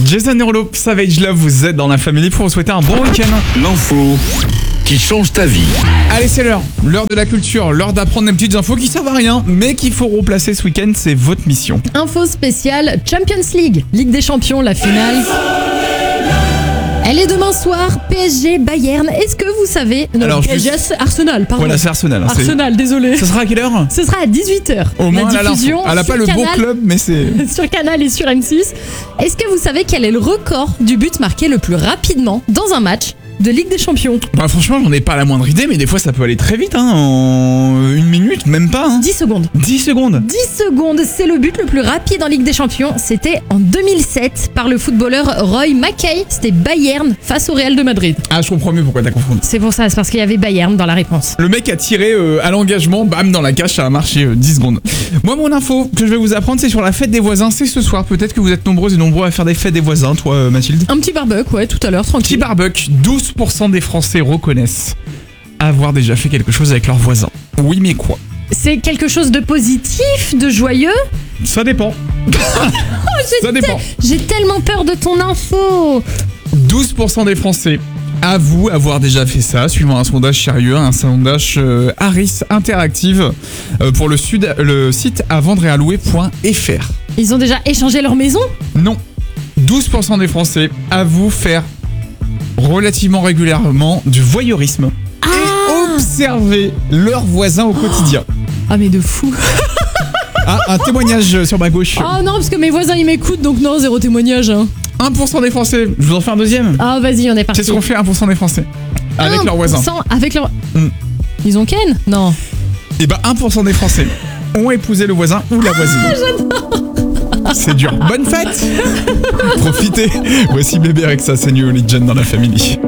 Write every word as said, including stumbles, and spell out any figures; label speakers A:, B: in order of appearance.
A: Jason Derulo, Savage Love, vous êtes dans la famille pour vous souhaiter un bon week-end.
B: L'info qui change ta vie.
A: Allez, c'est l'heure, l'heure de la culture, l'heure d'apprendre des petites infos qui servent à rien, mais qu'il faut replacer ce week-end, c'est votre mission.
C: Info spéciale Champions League, Ligue des Champions, la finale. Elle est demain soir, P S G, Bayern. Est-ce que vous savez... Non,
A: Alors,
C: P S G,
A: juste-
C: Arsenal, pardon.
A: Voilà, c'est Arsenal. hein, c'est-
C: Arsenal, désolé.
A: Ça sera à quelle heure?
C: Ce sera à dix-huit heures.
A: Au moins,
C: la
A: elle a
C: diffusion
A: l'info. Elle a pas
C: sur
A: le beau
C: Canal,
A: club, mais c'est...
C: sur Canal et sur M six. Est-ce que vous savez quel est le record du but marqué le plus rapidement dans un match de Ligue des Champions?
A: Bah franchement, j'en ai pas la moindre idée, mais des fois ça peut aller très vite, hein, en une minute, même pas. Hein.
C: dix secondes.
A: dix secondes.
C: dix secondes, c'est le but le plus rapide en Ligue des Champions. C'était en deux mille sept par le footballeur Roy Mackay. C'était Bayern face au Real de Madrid.
A: Ah, je comprends mieux pourquoi t'as confondu.
C: C'est pour ça, c'est parce qu'il y avait Bayern dans la réponse.
A: Le mec a tiré euh, à l'engagement, bam, dans la cage, ça a marché euh, dix secondes. Moi, mon info que je vais vous apprendre, c'est sur la fête des voisins, c'est ce soir. Peut-être que vous êtes nombreux et nombreux à faire des fêtes des voisins, toi, euh, Mathilde.
C: Un petit barbecue, ouais, tout à l'heure,
A: Petit
C: tranquille.
A: barbecue, douze pour cent des Français reconnaissent avoir déjà fait quelque chose avec leurs voisins. Oui, mais quoi?
C: C'est quelque chose de positif, de joyeux.
A: Ça dépend. Ça dépend.
C: J'ai tellement peur de ton info.
A: douze pour cent des Français avouent avoir déjà fait ça, suivant un sondage sérieux, un sondage euh, Harris Interactive euh, pour le, sud, le site à vendre et à louer point F R.
C: Ils ont déjà échangé leur maison?
A: Non, douze pour cent des Français avouent faire relativement régulièrement du voyeurisme et observer leurs voisins au quotidien.
C: Ah mais de fou.
A: Ah, un témoignage sur ma gauche.
C: Oh non, parce que mes voisins ils m'écoutent, donc non, zéro témoignage. Hein.
A: un pour cent des Français, je vous en fais un deuxième.
C: Ah vas-y, on est parti.
A: Qu'est-ce qu'on fait un pour cent des Français avec leurs voisins?
C: un pour cent avec leurs...
A: Mm.
C: Ils ont Ken? Non.
A: Et bah un pour cent des Français ont épousé le voisin ou la voisine. C'est dur. Bonne fête. Profitez. Voici Bébé avec ça, c'est New Religion dans la famille.